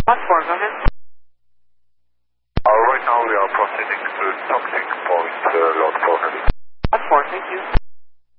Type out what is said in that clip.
Lot 4, go ahead. Right now we are proceeding to toxic point, lot 4. Lot 4, thank you.